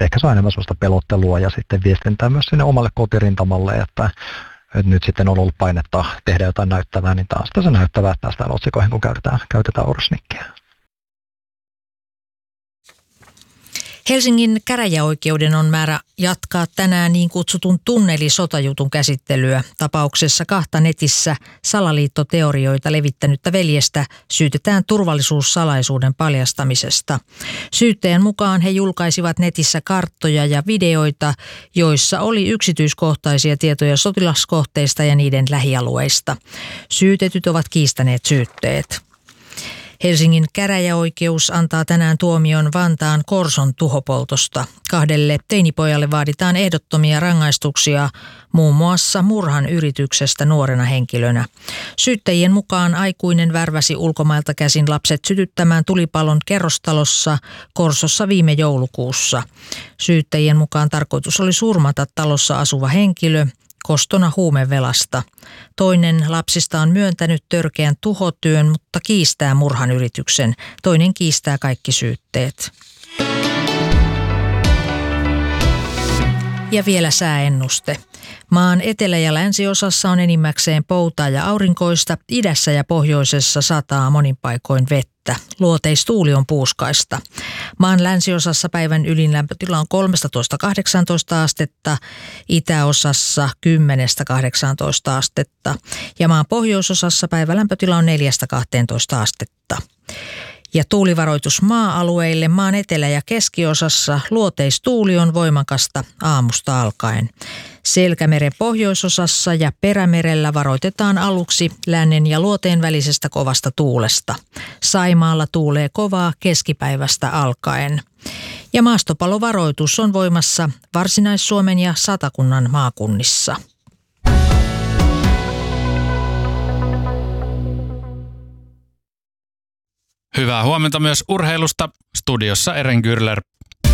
ehkä se on enemmän sellaista pelottelua ja sitten viestintää myös sinne omalle kotirintamalle, että nyt sitten on ollut painetta tehdä jotain näyttävää, niin taas se näyttävää päästään otsikoihin, kun käytetään orusnikkiä. Helsingin käräjäoikeuden on määrä jatkaa tänään niin kutsutun tunnelisotajutun käsittelyä. Tapauksessa 2 netissä salaliittoteorioita levittänyttä veljestä syytetään turvallisuussalaisuuden paljastamisesta. Syyttäjän mukaan he julkaisivat netissä karttoja ja videoita, joissa oli yksityiskohtaisia tietoja sotilaskohteista ja niiden lähialueista. Syytetyt ovat kiistäneet syytteet. Helsingin käräjäoikeus antaa tänään tuomion Vantaan Korson tuhopoltosta. 2 teinipojalle vaaditaan ehdottomia rangaistuksia muun muassa murhan yrityksestä nuorena henkilönä. Syyttäjien mukaan aikuinen värväsi ulkomailta käsin lapset sytyttämään tulipalon kerrostalossa Korsossa viime joulukuussa. Syyttäjien mukaan tarkoitus oli surmata talossa asuva henkilö kostona huumevelasta. Toinen lapsista on myöntänyt törkeän tuhotyön, mutta kiistää murhan yrityksen. Toinen kiistää kaikki syytteet. Ja vielä sääennuste. Maan etelä- ja länsiosassa on enimmäkseen poutaa ja aurinkoista, idässä ja pohjoisessa sataa monin paikoin vettä. Luoteistuuli on puuskaista. Maan länsiosassa päivän ylinlämpötila on 13–18 astetta, itäosassa 10–18 astetta ja maan pohjoisosassa päivälämpötila on 4–12 astetta. Ja tuulivaroitus maa-alueille maan etelä- ja keskiosassa luoteistuuli on voimakasta aamusta alkaen. Selkämeren pohjoisosassa ja Perämerellä varoitetaan aluksi lännen ja luoteen välisestä kovasta tuulesta. Saimaalla tuulee kovaa keskipäivästä alkaen. Ja maastopalovaroitus on voimassa Varsinais-Suomen ja Satakunnan maakunnissa. Hyvää huomenta myös urheilusta. Studiossa Eren Gürler.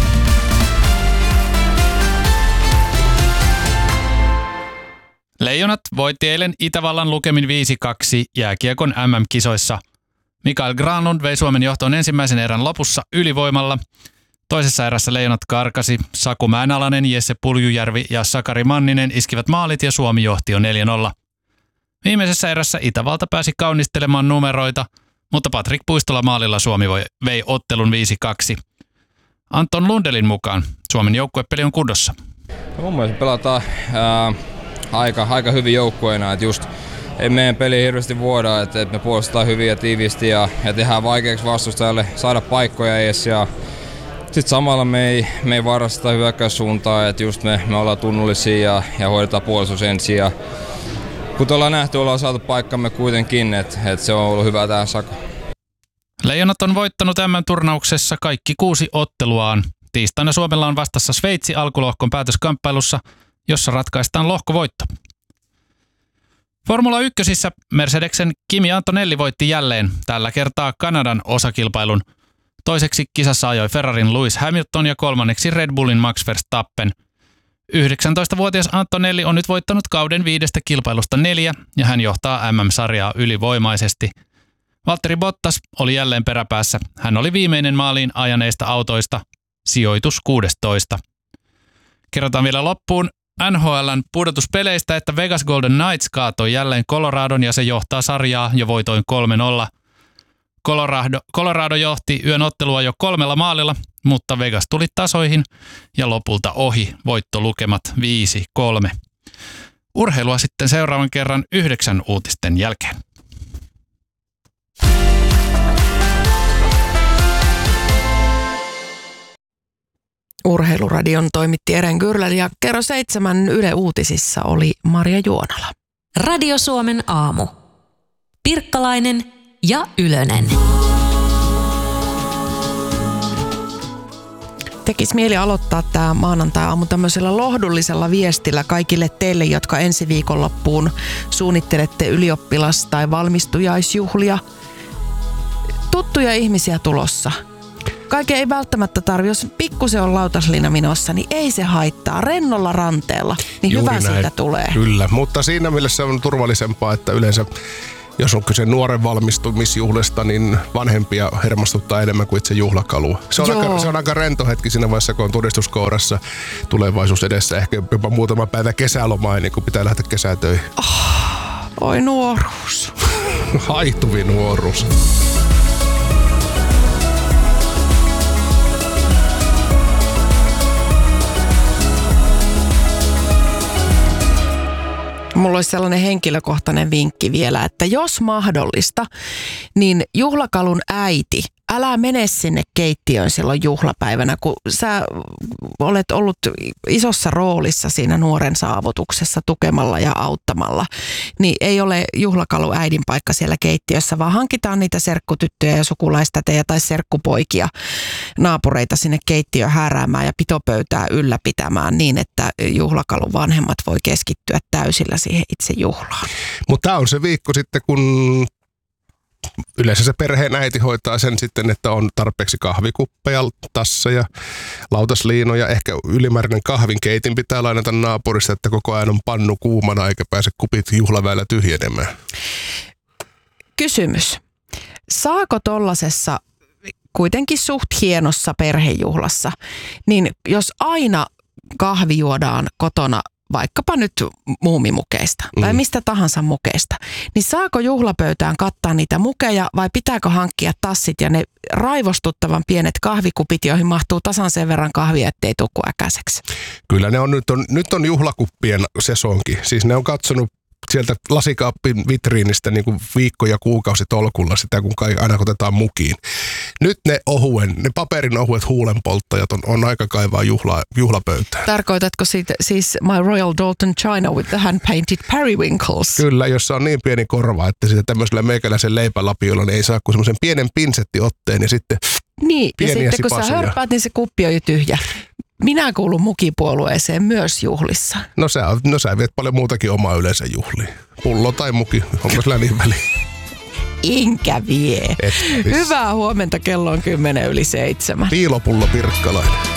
Leijonat voitti eilen Itävallan lukemin 5-2 jääkiekon MM-kisoissa. Mikael Granlund vei Suomen johtoon ensimmäisen erän lopussa ylivoimalla. Toisessa erässä Leijonat karkasi. Saku Mäenalainen, Jesse Puljujärvi ja Sakari Manninen iskivät maalit ja Suomi johti jo 4-0. Viimeisessä erässä Itävalta pääsi kaunistelemaan numeroita, mutta Patrik Puistola maalilla Suomi vei ottelun 5-2. Anton Lundelin mukaan Suomen joukkuepeli on kunnossa. Mun mielestä pelataan aika hyvin joukkueena, että just ei meidän peli hirveästi vuoda, että me puolustetaan hyvin ja tiiviisti ja tehdään vaikeaksi vastustajalle saada paikkoja edes. Ja sitten samalla me ei varasteta hyökkäyssuuntaa, että just me ollaan tunnollisia ja hoidetaan puolustus ensin. Ja kuten ollaan nähty, ollaan saatu paikkamme kuitenkin, että se on ollut hyvä tähän saakka. Leijonat on voittanut MM-turnauksessa kaikki 6 otteluaan. Tiistaina Suomella on vastassa Sveitsi alkulohkon päätöskamppailussa, jossa ratkaistaan lohkovoitto. Formula 1:ssä Mercedesen Kimi Antonelli voitti jälleen, tällä kertaa Kanadan osakilpailun. Toiseksi kisassa ajoi Ferrarin Lewis Hamilton ja kolmanneksi Red Bullin Max Verstappen. 19-vuotias Antonelli on nyt voittanut kauden 5 kilpailusta 4 ja hän johtaa MM-sarjaa ylivoimaisesti. Valtteri Bottas oli jälleen peräpäässä. Hän oli viimeinen maaliin ajaneista autoista, sijoitus 16. Kerrotaan vielä loppuun NHL:n pudotuspeleistä, että Vegas Golden Knights kaatoi jälleen Coloradon ja se johtaa sarjaa jo voitoin 3-0. Colorado johti yön ottelua jo 3 maalilla, mutta Vegas tuli tasoihin ja lopulta ohi, voittolukemat 5-3. Urheilua sitten seuraavan kerran 9 uutisten jälkeen. Urheiluradion toimitti Eren Gürler ja Kero 7 Yle Uutisissa oli Maria Juonala. Radio Suomen aamu. Pirkkalainen ja Ylönen. Tekisi mieli aloittaa tämä maanantai-aamu tämmöisellä lohdullisella viestillä kaikille teille, jotka ensi viikonloppuun suunnittelette ylioppilas- tai valmistujaisjuhlia. Tuttuja ihmisiä tulossa. Kaiken ei välttämättä tarvitse, jos pikkusen on lautasliina minossa, niin ei se haittaa. Rennolla ranteella, niin juuri hyvä näin. siitä tulee. Kyllä, mutta siinä mielessä on turvallisempaa, että yleensä jos on kyse nuoren valmistumisjuhlasta, niin vanhempia hermostuttaa enemmän kuin itse juhlakalua. Se on aika rento hetki siinä vaiheessa, kun on todistuskourassa, tulevaisuus edessä, ehkä jopa muutama päivä kesälomaa ennen kuin pitää lähteä kesätöihin. Oi nuoruus. Haihtuvi nuoruus. Mulla olisi sellainen henkilökohtainen vinkki vielä, että jos mahdollista, niin juhlakalun äiti, älä mene sinne keittiöön silloin juhlapäivänä, kun sä olet ollut isossa roolissa siinä nuoren saavutuksessa tukemalla ja auttamalla. Niin ei ole juhlakalu äidin paikka siellä keittiössä, vaan hankitaan niitä serkkutyttöjä ja sukulaistätejä tai serkkupoikia, naapureita sinne keittiöön hääräämään ja pitopöytää ylläpitämään niin, että juhlakalun vanhemmat voi keskittyä täysillä siihen itse juhlaan. Mutta tämä on se viikko sitten, kun yleensä se perheen äiti hoitaa sen sitten, että on tarpeeksi kahvikuppeja, tasseja, lautasliinoja, ehkä ylimääräinen kahvinkeitin pitää lainata naapurista, että koko ajan on pannu kuumana eikä pääse kupit juhlaväellä tyhjenemään. Kysymys. Saako tollasessa kuitenkin suht hienossa perhejuhlassa, niin jos aina kahvi juodaan kotona vaikkapa nyt muumimukeista tai mistä tahansa mukeista, niin saako juhlapöytään kattaa niitä mukeja vai pitääkö hankkia tassit ja ne raivostuttavan pienet kahvikupit, joihin mahtuu tasan sen verran kahvia, ettei tule kuin äkäiseksi? Kyllä ne on nyt on juhlakuppien sesonki. Siis ne on katsonut sieltä lasikaappin vitriinistä niin kuin viikko ja kuukausi tolkulla sitä, kun aina otetaan mukiin. Nyt ne paperin ohuet huulenpolttajat on aika kaivaa juhlapöytään. Tarkoitatko siitä siis My Royal Doulton China with the hand-painted periwinkles? Kyllä, jossa on niin pieni korva, että sitä tämmöisellä meikäläisen leipälapiolla niin ei saa kuin semmoisen pienen pinsettiotteen ja sitten niin, ja sitten sipasoja. kun sä hörppäät, niin se kuppi on jo tyhjä. Minä kuulun mukipuolueeseen myös juhlissa. No sä viet paljon muutakin omaa yleensä juhliin. Pullo tai muki, onko sillä niin väliin? Enkä vie. Hyvää huomenta, kello on 6:10. Piilopullo Pirkkalainen.